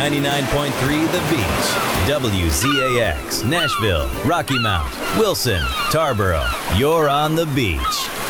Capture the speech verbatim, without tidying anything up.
ninety-nine point three The Beach. W Z A X, Nashville, Rocky Mount, Wilson, Tarboro. You're on the beach.